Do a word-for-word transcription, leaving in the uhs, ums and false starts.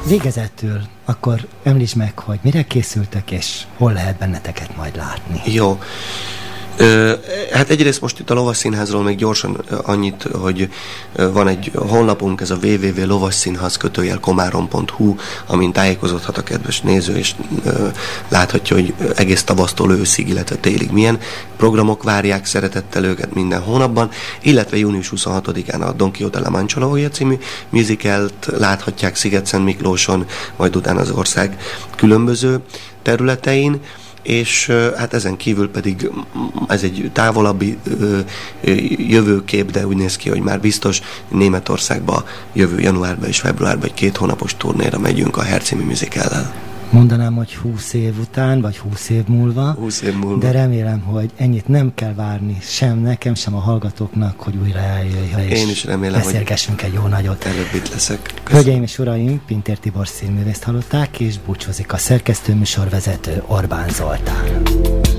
végezetül akkor említsd meg, hogy mire készültök, és hol lehet benneteket majd látni. Jó. Ö, hát egyrészt most itt a Lovasszínházról még gyorsan annyit, hogy van egy honlapunk, ez a double-u double-u double-u pont lovasszínház kötőjel komárom pont hu, amin tájékozódhat a kedves néző, és ö, láthatja, hogy egész tavasztól őszig, illetve télig milyen programok várják szeretettel őket minden hónapban, illetve június huszonhatodikán a Don Quixote La Mancha Lovagja című musicalt láthatják Sziget-Szent Miklóson, majd utána az ország különböző területein, és hát ezen kívül pedig ez egy távolabbi ö, ö, jövőkép, de úgy néz ki, hogy már biztos Németországba jövő januárban és februárban egy két hónapos turnéra megyünk a Hair című musicallel. Mondanám, hogy húsz év után, vagy húsz év múlva, húsz év múlva. De remélem, hogy ennyit nem kell várni sem nekem, sem a hallgatóknak, hogy újra eljöjjön, és Én is remélem, beszélgessünk egy jó nagyot. Előbb itt leszek. Hölgyeim és uraim, Pintér Tibor színművészt hallották, és búcsúzik a szerkesztő műsorvezető Orbán Zoltán.